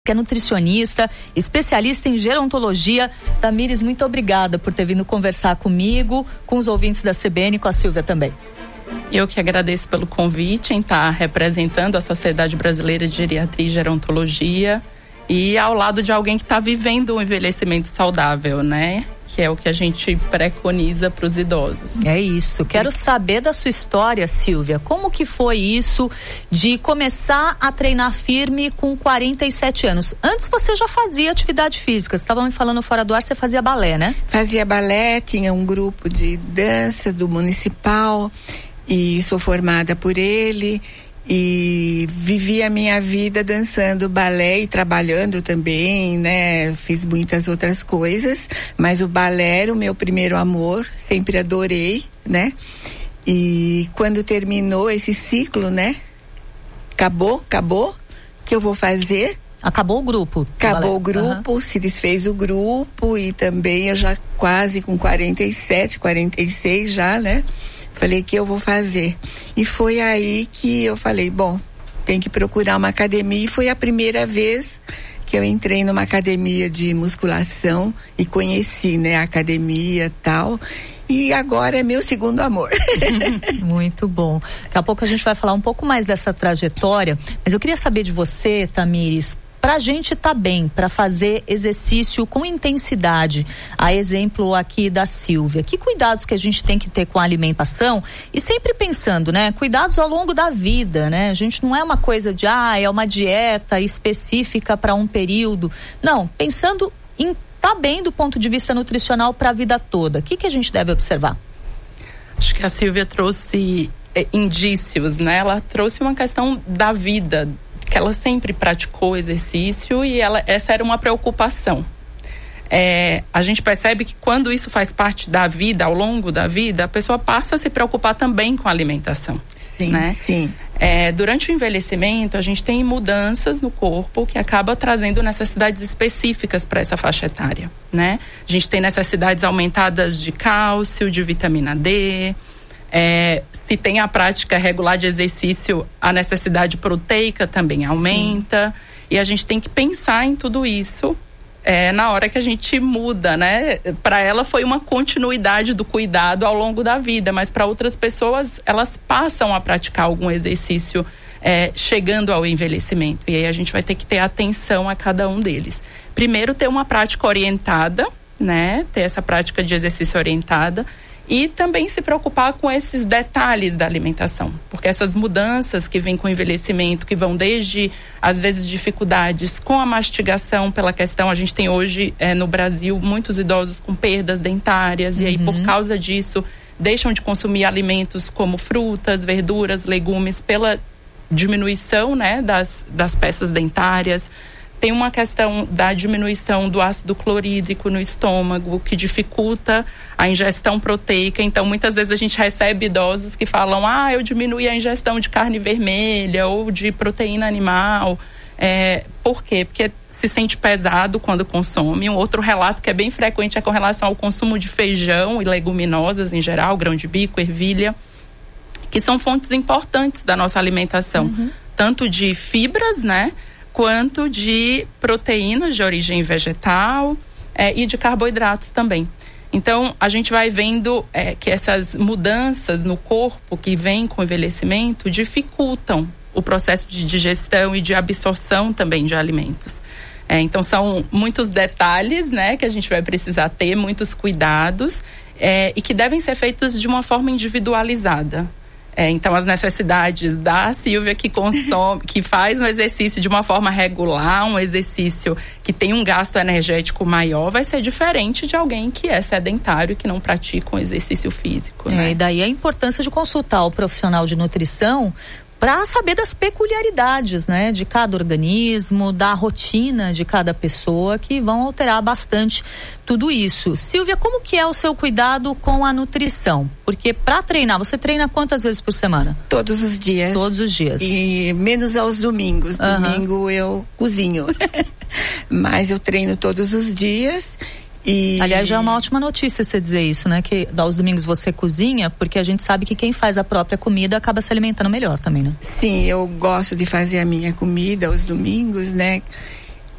que é nutricionista, especialista em gerontologia. Tamires, muito obrigada por ter vindo conversar comigo, com os ouvintes da CBN e com a Silvia também. Eu que agradeço pelo convite em estar representando a Sociedade Brasileira de Geriatria e Gerontologia e ao lado de alguém que está vivendo um envelhecimento saudável, né? Que é o que a gente preconiza para os idosos. É isso. Quero saber da sua história, Silvia. Como que foi isso de começar a treinar firme com 47 anos? Antes você já fazia atividade física. Você estava me falando fora do ar, você fazia balé, né? Fazia balé, tinha um grupo de dança do municipal e sou formada por ele. E vivi a minha vida dançando balé e trabalhando também, né? Fiz muitas outras coisas, mas o balé era o meu primeiro amor, sempre adorei, né? E quando terminou esse ciclo, né? Acabou, que eu vou fazer? Acabou o grupo? Acabou o grupo, se desfez o grupo e também eu já quase com 47, 46 já, né? Falei que eu vou fazer. E foi aí que eu falei, bom, tem que procurar uma academia. E foi a primeira vez que eu entrei numa academia de musculação e conheci, né, a academia e tal. E agora é meu segundo amor. Muito bom. Daqui a pouco a gente vai falar um pouco mais dessa trajetória, mas eu queria saber de você, Tamires, para a gente estar bem, para fazer exercício com intensidade, a exemplo aqui da Silvia, que cuidados que a gente tem que ter com a alimentação e sempre pensando, né, cuidados ao longo da vida, né, a gente não é uma coisa de, é uma dieta específica para um período, não, pensando em estar bem do ponto de vista nutricional para a vida toda, o que a gente deve observar? Acho que a Silvia trouxe indícios, né, ela trouxe uma questão da vida, que ela sempre praticou exercício e essa era uma preocupação. A gente percebe que quando isso faz parte da vida, ao longo da vida, a pessoa passa a se preocupar também com a alimentação. Sim, né? Sim. Durante o envelhecimento, a gente tem mudanças no corpo que acaba trazendo necessidades específicas para essa faixa etária, né? A gente tem necessidades aumentadas de cálcio, de vitamina D. Se tem a prática regular de exercício, a necessidade proteica também aumenta. Sim. E a gente tem que pensar em tudo isso na hora que a gente muda, né? Para ela foi uma continuidade do cuidado ao longo da vida, mas para outras pessoas, elas passam a praticar algum exercício chegando ao envelhecimento. E aí a gente vai ter que ter atenção a cada um deles. Primeiro, ter uma prática orientada, né? Ter essa prática de exercício orientada. E também se preocupar com esses detalhes da alimentação, porque essas mudanças que vêm com o envelhecimento, que vão desde, às vezes, dificuldades com a mastigação pela questão, a gente tem hoje no Brasil muitos idosos com perdas dentárias, e aí por causa disso deixam de consumir alimentos como frutas, verduras, legumes, pela diminuição, né, das peças dentárias. Tem uma questão da diminuição do ácido clorídrico no estômago, que dificulta a ingestão proteica. Então, muitas vezes a gente recebe idosos que falam, eu diminuí a ingestão de carne vermelha ou de proteína animal. Por quê? Porque se sente pesado quando consome. Um outro relato que é bem frequente é com relação ao consumo de feijão e leguminosas em geral, grão de bico, ervilha, que são fontes importantes da nossa alimentação. Tanto de fibras, né? Quanto de proteínas de origem vegetal e de carboidratos também. Então, a gente vai vendo que essas mudanças no corpo que vêm com o envelhecimento dificultam o processo de digestão e de absorção também de alimentos. Então, são muitos detalhes, né, que a gente vai precisar ter, muitos cuidados e que devem ser feitos de uma forma individualizada. Então, as necessidades da Silvia que consome, que faz um exercício de uma forma regular, um exercício que tem um gasto energético maior, vai ser diferente de alguém que é sedentário e que não pratica um exercício físico. Né? E daí a importância de consultar o profissional de nutrição para saber das peculiaridades, né, de cada organismo, da rotina de cada pessoa, que vão alterar bastante tudo isso. Silvia, como que é o seu cuidado com a nutrição? Porque para treinar, você treina quantas vezes por semana? Todos os dias. Todos os dias. E menos aos domingos. Domingo eu cozinho. Mas eu treino todos os dias. Aliás, já é uma ótima notícia você dizer isso, né? Que aos domingos você cozinha, porque a gente sabe que quem faz a própria comida acaba se alimentando melhor também, né? Sim, eu gosto de fazer a minha comida aos domingos, né?